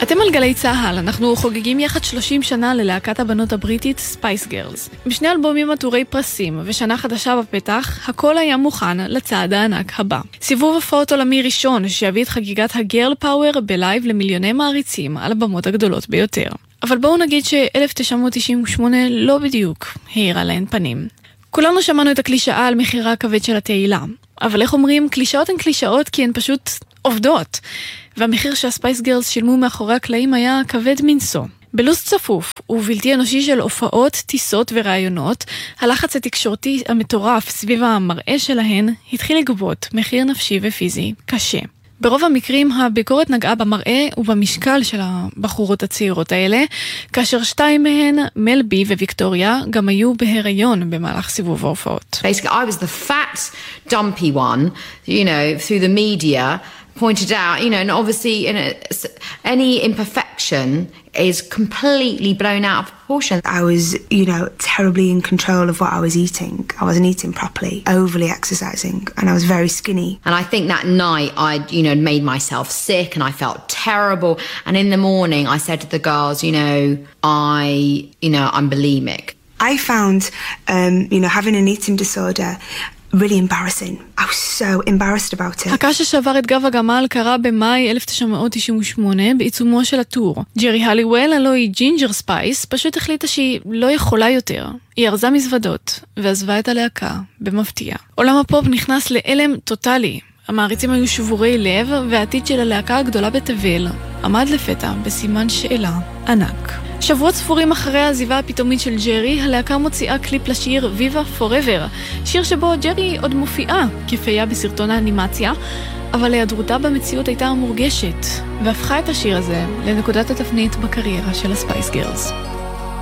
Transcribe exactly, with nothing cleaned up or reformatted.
אתם על גלי צהל, אנחנו חוגגים יחד שלושים שנה ללהקת הבנות הבריטית ספייס גרלס. בשני אלבומים עטורי פרסים ושנה חדשה בפתח, הכל היה מוכן לצעד הענק הבא. סיבוב הופעות עולמי ראשון שהביא את חגיגת הגרל פאוור בלייב למיליוני מעריצים על הבמות הגדולות ביותר. אבל בואו נגיד ש-אלף תשע מאות תשעים ושמונה לא בדיוק העירה להן פנים. כולנו שמענו את הקלישאה על מחירה הכבד של התהילה, אבל איך אומרים, קלישאות הן קלישאות כי הן פשוט עובדות. והמחיר שהספייס גרלס שילמו מאחורי הקלעים היה כבד מנסו. בלו"ז צפוף ובלתי אנושי של הופעות, טיסות ורעיונות, הלחץ התקשורתי המטורף סביב המראה שלהן התחיל לגבות מחיר נפשי ופיזי קשה. ברוב המקרים הביקורת נגעה במראה ובמשקל של הבחורות הצעירות האלה, כאשר שתיים מהן, מל בי וויקטוריה, גם היו בהיריון במהלך סיבוב ההופעות. Basically, I was the fat, dumpy one, you know, through the media, pointed out, you know, and obviously you know, any imperfection is completely blown out of proportion. I was, you know, terribly in control of what I was eating. I wasn't eating properly, overly exercising, and I was very skinny. And I think that night I, you know, made myself sick and I felt terrible. And in the morning I said to the girls, you know, I, you know, I'm bulimic. I found, um, you know, having an eating disorder really embarrassing. I was so embarrassed about it. הקש ששבר את גב הגמל קרה במאי אלף תשע מאות תשעים ושמונה בעיצומו של הטור. ג'רי הליוול, הלוא היא ג'ינג'ר ספייס, פשוט החליטה שהיא לא יכולה יותר. היא ארזה מזוודות ועזבה את הלהקה במפתיע. עולם הפופ נכנס לאלם טוטלי. המעריצים היו שבורי לב, והעתיד של הלהקה הגדולה בתבל עמד לפתע בסימן שאלה ענק. שבועות ספורים אחרי העזיבה הפתאומית של ג'רי, הלהקה מוציאה קליפ לשיר ויבה פוראבר, שיר שבו ג'רי עוד מופיעה כפיה בסרטון האנימציה, אבל היעדרותה במציאות הייתה מורגשת, והפכה את השיר הזה לנקודת התפנית בקריירה של הספייס גרלס.